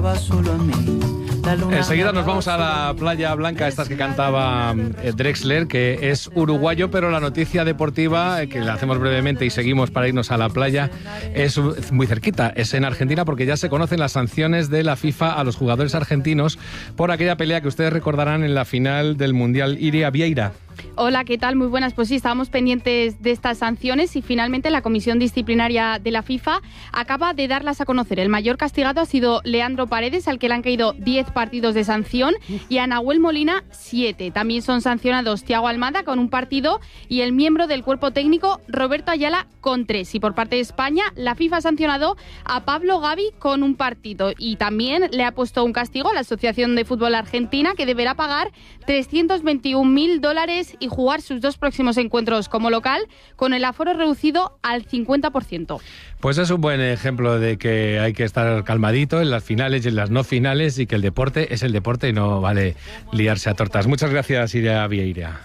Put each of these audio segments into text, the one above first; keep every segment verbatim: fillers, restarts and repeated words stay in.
Enseguida nos vamos a la playa blanca, estas que cantaba eh, Drexler, que es uruguayo, pero la noticia deportiva, eh, que la hacemos brevemente y seguimos para irnos a la playa, es muy cerquita, es en Argentina, porque ya se conocen las sanciones de la FIFA a los jugadores argentinos por aquella pelea que ustedes recordarán en la final del Mundial. Iria Vieira. Hola, ¿qué tal? Muy buenas. Pues sí, estábamos pendientes de estas sanciones y finalmente la Comisión Disciplinaria de la FIFA acaba de darlas a conocer. El mayor castigado ha sido Leandro Paredes, al que le han caído diez partidos de sanción, y a Nahuel Molina siete. También son sancionados Thiago Almada con un partido y el miembro del cuerpo técnico Roberto Ayala con tres. Y por parte de España, la FIFA ha sancionado a Pablo Gavi con un partido y también le ha puesto un castigo a la Asociación de Fútbol Argentina, que deberá pagar trescientos veintiún mil dólares y jugar sus dos próximos encuentros como local con el aforo reducido al cincuenta por ciento. Pues es un buen ejemplo de que hay que estar calmadito en las finales y en las no finales, y que el deporte es el deporte y no vale liarse a tortas. Muchas gracias, Iria Vieira.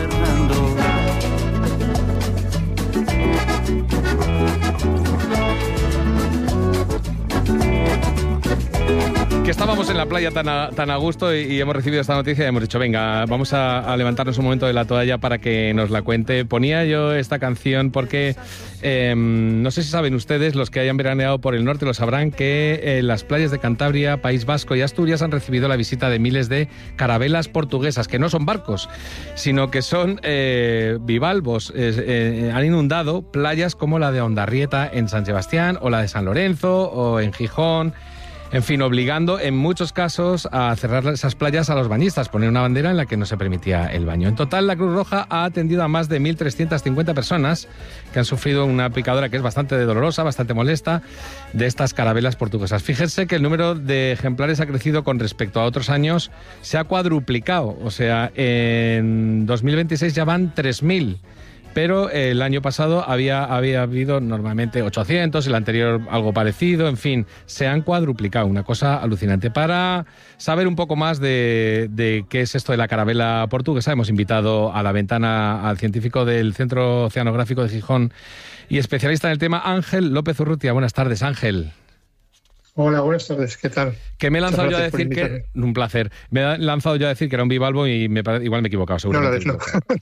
Que estábamos en la playa tan a, tan a gusto y, y hemos recibido esta noticia y hemos dicho, venga, vamos a, a levantarnos un momento de la toalla para que nos la cuente. Ponía yo esta canción porque eh, no sé si saben ustedes, los que hayan veraneado por el norte lo sabrán, que eh, las playas de Cantabria, País Vasco y Asturias han recibido la visita de miles de carabelas portuguesas, que no son barcos, sino que son eh, bivalvos. Eh, eh, han inundado playas como la de Hondarrieta en San Sebastián, o la de San Lorenzo, o en Gijón. En fin, obligando en muchos casos a cerrar esas playas a los bañistas, poner una bandera en la que no se permitía el baño. En total, la Cruz Roja ha atendido a más de mil trescientas cincuenta personas que han sufrido una picadura que es bastante dolorosa, bastante molesta, de estas carabelas portuguesas. Fíjense que el número de ejemplares ha crecido con respecto a otros años, se ha cuadruplicado. O sea, en dos mil veintiséis ya van tres mil. Pero el año pasado había, había habido normalmente ochocientos, el anterior algo parecido, en fin, se han cuadruplicado, una cosa alucinante. Para saber un poco más de, de qué es esto de la carabela portuguesa, hemos invitado a la ventana al científico del Centro Oceanográfico de Gijón y especialista en el tema, Ángel López Urrutia. Buenas tardes, Ángel. Hola, buenas tardes, ¿qué tal? Que me he lanzado yo a decir que... Un placer. Me he lanzado yo a decir que era un bivalvo y me pare... igual me he equivocado, seguramente. No, no, no.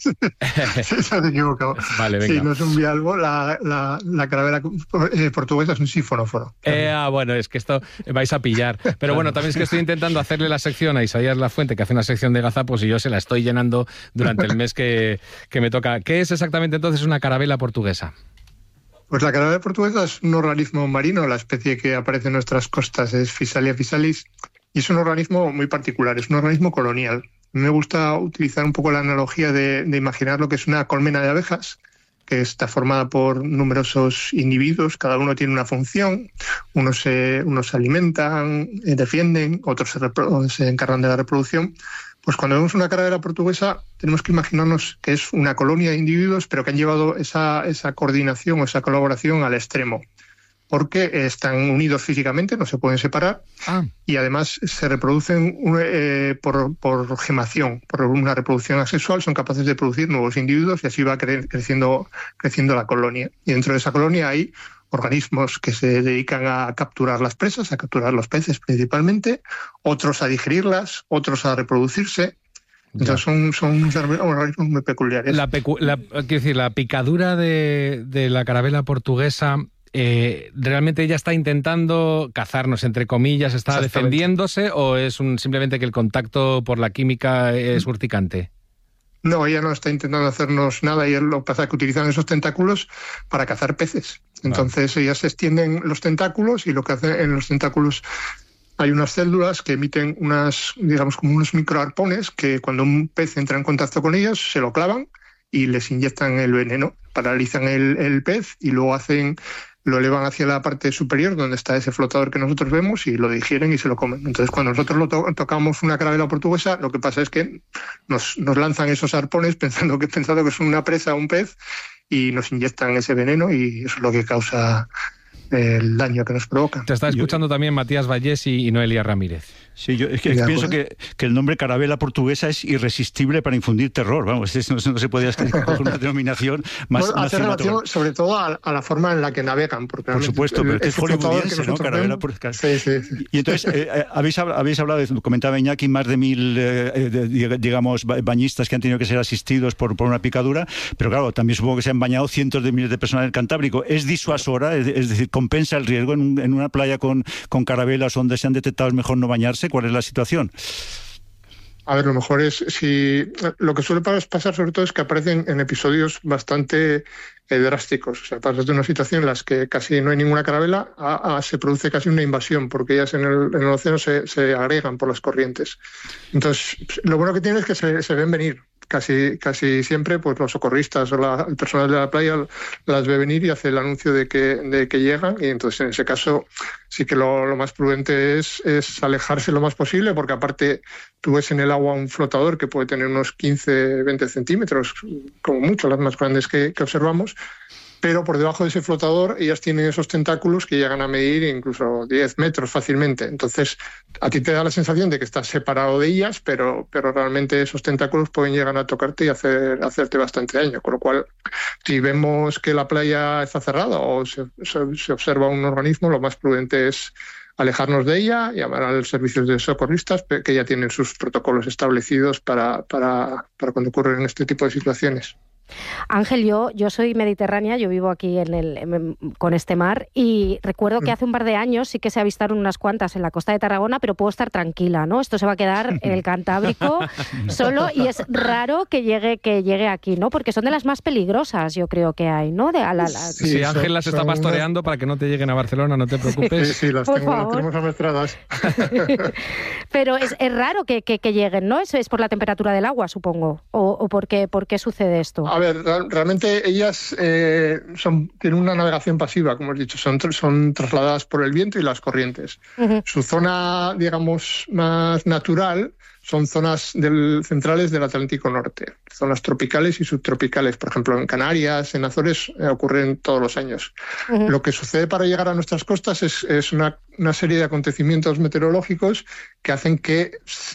Sí, se ha equivocado. Vale, venga. Sí, no es un bivalvo, la, la, la carabela eh, portuguesa es un sifonóforo. Eh, ah, bueno, es que esto vais a pillar. Pero bueno, también es que estoy intentando hacerle la sección a Isaías Lafuente, que hace una sección de gazapos, y yo se la estoy llenando durante el mes que, que me toca. ¿Qué es exactamente entonces una carabela portuguesa? Pues la carabela portuguesa es un organismo marino, la especie que aparece en nuestras costas es Physalia physalis, y es un organismo muy particular, es un organismo colonial. Me gusta utilizar un poco la analogía de, de imaginar lo que es una colmena de abejas, que está formada por numerosos individuos, cada uno tiene una función, unos se, unos se alimentan, eh, defienden, otros se, repro- se encargan de la reproducción. Pues cuando vemos una carabela portuguesa tenemos que imaginarnos que es una colonia de individuos, pero que han llevado esa, esa coordinación o esa colaboración al extremo, porque están unidos físicamente, no se pueden separar, ah. y además se reproducen eh, por, por gemación, por una reproducción asexual, son capaces de producir nuevos individuos y así va cre- creciendo, creciendo la colonia. Y dentro de esa colonia hay organismos que se dedican a capturar las presas, a capturar los peces principalmente, otros a digerirlas, otros a reproducirse. Entonces son, son organismos muy peculiares. La, pecu- la, quiero decir, la picadura de, de la carabela portuguesa, eh, ¿realmente ella está intentando cazarnos, entre comillas, está defendiéndose, o es un, simplemente que el contacto por la química es urticante? No, ella no está intentando hacernos nada, y lo que pasa es que utilizan esos tentáculos para cazar peces. Entonces vale. Ellas se extienden los tentáculos y lo que hacen en los tentáculos hay unas células que emiten unas, digamos, como unos microarpones que cuando un pez entra en contacto con ellos se lo clavan y les inyectan el veneno, paralizan el, el pez y luego hacen... lo elevan hacia la parte superior donde está ese flotador que nosotros vemos y lo digieren y se lo comen. Entonces, cuando nosotros lo to- tocamos una carabela portuguesa, lo que pasa es que nos, nos lanzan esos arpones pensando que, pensando que es una presa, un pez, y nos inyectan ese veneno y eso es lo que causa el daño que nos provoca. Te está escuchando también Matías Vallés y, y Noelia Ramírez. Sí, yo es que pienso que, que el nombre carabela portuguesa es irresistible para infundir terror. Vamos, es, no, no se podía estar con una denominación más, bueno, más hace relación sobre todo a, a la forma en la que navegan. Porque por supuesto, el, pero es hollywoodiense, ¿no? Carabela portuguesa. Sí, sí, sí. Y entonces, eh, habéis, habéis hablado, comentaba Iñaki, más de mil, eh, de, digamos, bañistas que han tenido que ser asistidos por, por una picadura, pero claro, también supongo que se han bañado cientos de miles de personas en el Cantábrico. ¿Es disuasora? Es, es decir, ¿compensa el riesgo en, un, en una playa con, con carabelas donde se han detectado es mejor no bañarse? ¿Cuál es la situación? A ver, lo mejor es si lo que suele pasar sobre todo es que aparecen en episodios bastante eh, drásticos. O sea, pasas de una situación en la que casi no hay ninguna carabela a, a se produce casi una invasión porque ellas en el, en el océano se, se agregan por las corrientes. Entonces, lo bueno que tiene es que se, se ven venir. Casi, casi siempre pues los socorristas o la, el personal de la playa las ve venir y hace el anuncio de que, de que llegan, y entonces en ese caso sí que lo, lo más prudente es, es alejarse lo más posible, porque aparte tú ves en el agua un flotador que puede tener unos quince, veinte centímetros, como mucho, las más grandes que, que observamos, pero por debajo de ese flotador ellas tienen esos tentáculos que llegan a medir incluso diez metros fácilmente. Entonces, a ti te da la sensación de que estás separado de ellas, pero, pero realmente esos tentáculos pueden llegar a tocarte y hacer, hacerte bastante daño. Con lo cual, si vemos que la playa está cerrada o se, se, se observa un organismo, lo más prudente es alejarnos de ella, llamar al servicio de socorristas, que ya tienen sus protocolos establecidos para, para, para cuando ocurren este tipo de situaciones. Ángel, yo, yo soy mediterránea, yo vivo aquí en el, en, con este mar, y recuerdo que hace un par de años sí que se avistaron unas cuantas en la costa de Tarragona, pero puedo estar tranquila, ¿no? Esto se va a quedar en el Cantábrico solo, y es raro que llegue que llegue aquí, ¿no? Porque son de las más peligrosas, yo creo que hay, ¿no? De, a la, la... Sí, sí, Ángel las está pastoreando una... para que no te lleguen a Barcelona, no te preocupes. Sí, sí, las, por tengo, favor. las tenemos amestradas. Pero es, es raro que, que, que lleguen, ¿no? ¿Es, es por la temperatura del agua, supongo? ¿O, o por qué, por qué sucede esto? A ver, realmente ellas eh, son, tienen una navegación pasiva, como has dicho, son, son trasladadas por el viento y las corrientes. Uh-huh. Su zona, digamos, más natural son zonas del, centrales del Atlántico Norte, zonas tropicales y subtropicales. Por ejemplo, en Canarias, en Azores, eh, ocurren todos los años. Uh-huh. Lo que sucede para llegar a nuestras costas es, es una, una serie de acontecimientos meteorológicos que hacen que...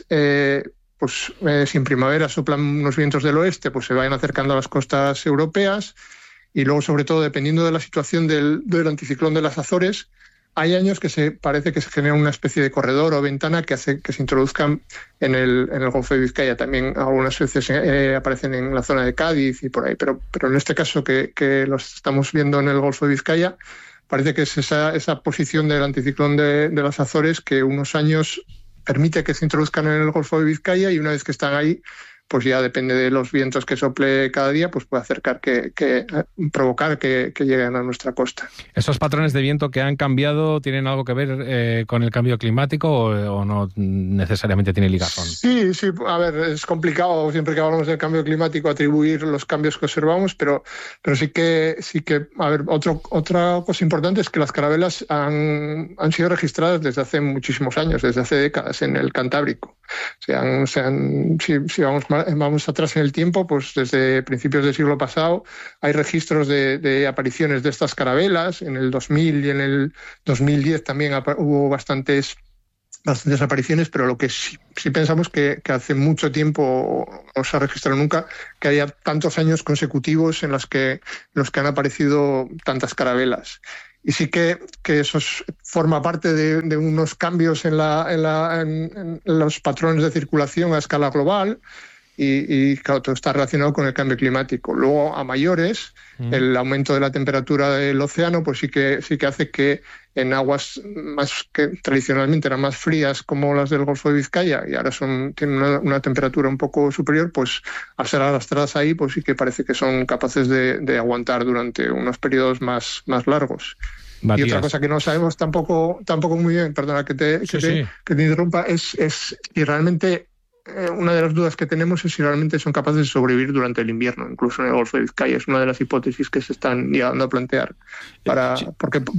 Eh, pues eh, si en primavera soplan unos vientos del oeste, pues se vayan acercando a las costas europeas, y luego, sobre todo, dependiendo de la situación del, del anticiclón de las Azores, hay años que se parece que se genera una especie de corredor o ventana que hace que se introduzcan en el, en el Golfo de Vizcaya. También algunas veces eh, aparecen en la zona de Cádiz y por ahí, pero, pero en este caso que, que los estamos viendo en el Golfo de Vizcaya, parece que es esa, esa posición del anticiclón de, de las Azores que unos años permite que se introduzcan en el Golfo de Vizcaya, y una vez que están ahí, pues ya depende de los vientos que sople cada día, pues puede acercar que, que provocar que, que lleguen a nuestra costa. ¿Esos patrones de viento que han cambiado tienen algo que ver eh, con el cambio climático o, o no necesariamente tiene ligazón? Sí, sí, a ver, es complicado siempre que hablamos del cambio climático atribuir los cambios que observamos, pero, pero sí que, sí que, a ver, otro, otra cosa importante es que las carabelas han, han sido registradas desde hace muchísimos años, desde hace décadas en el Cantábrico. Se han, se han, si, si vamos más Vamos atrás en el tiempo, pues desde principios del siglo pasado hay registros de, de apariciones de estas carabelas. En el dos mil y en el dos mil diez también hubo bastantes, bastantes apariciones, pero lo que sí, sí pensamos que, que hace mucho tiempo no se ha registrado nunca que haya tantos años consecutivos en los que, en los que han aparecido tantas carabelas. Y sí que, que eso es, forma parte de, de unos cambios en, la, en, la, en, en los patrones de circulación a escala global. Y, y claro, todo está relacionado con el cambio climático. Luego, a mayores, mm. el aumento de la temperatura del océano pues sí que, sí que hace que en aguas más que tradicionalmente eran más frías, como las del Golfo de Vizcaya, y ahora son, tienen una, una temperatura un poco superior, pues al ser arrastradas ahí, pues sí que parece que son capaces de, de aguantar durante unos periodos más, más largos. Matías. Y otra cosa que no sabemos tampoco, tampoco muy bien, perdona que te, sí, que te, sí. que te interrumpa, es, es si realmente... Una de las dudas que tenemos es si realmente son capaces de sobrevivir durante el invierno, incluso en el Golfo de Vizcaya. Es una de las hipótesis que se están llegando a plantear. Para, sí. porque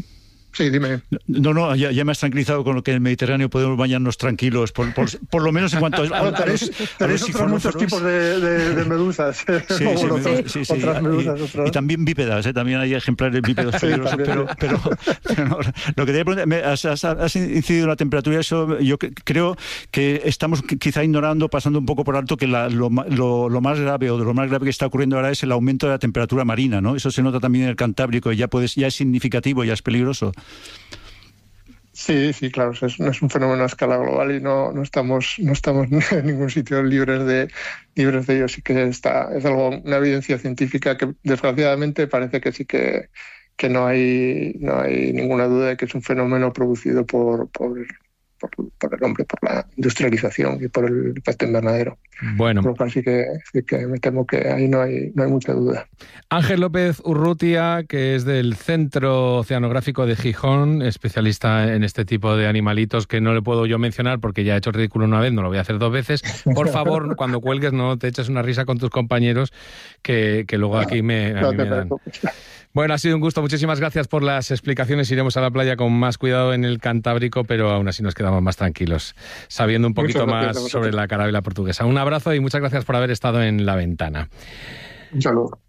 Sí, dime. No, no, ya, ya me has tranquilizado con lo que en el Mediterráneo podemos bañarnos tranquilos, por, por, por lo menos en cuanto a, a, a, a los, a los otros muchos tipos de, de, de medusas. Sí, sí, sí, sí, sí. Otras medusas, y, otras. Y también bípedas, ¿eh? También hay ejemplares bípedos peligrosos, sí, pero, pero, pero no, lo que te voy a preguntar, has, has, has incidido en la temperatura, eso yo creo que estamos quizá ignorando, pasando un poco por alto, que la, lo, lo, lo más grave o de lo más grave que está ocurriendo ahora es el aumento de la temperatura marina, ¿no? Eso se nota también en el Cantábrico y ya, puedes, ya es significativo, ya es peligroso. Sí, sí, claro, es, no es un fenómeno a escala global y no, no estamos no estamos en ningún sitio libres de libres de ello. Sí que está, es algo, una evidencia científica que desgraciadamente parece que sí que, que no hay no hay ninguna duda de que es un fenómeno producido por, por, por, por el hombre, por la industrialización y por el efecto invernadero. Bueno. Por lo cual sí que, sí que me temo que ahí no hay, no hay mucha duda. Ángel López Urrutia, que es del Centro Oceanográfico de Gijón, especialista en este tipo de animalitos que no le puedo yo mencionar porque ya he hecho el ridículo una vez, no lo voy a hacer dos veces. Por favor, cuando cuelgues no te eches una risa con tus compañeros que, que luego aquí me, a no mí me dan. Bueno, ha sido un gusto. Muchísimas gracias por las explicaciones. Iremos a la playa con más cuidado en el Cantábrico, pero aún así nos quedamos más tranquilos, sabiendo un poquito más sobre la carabela portuguesa. Un abrazo y muchas gracias por haber estado en La Ventana. Un saludo.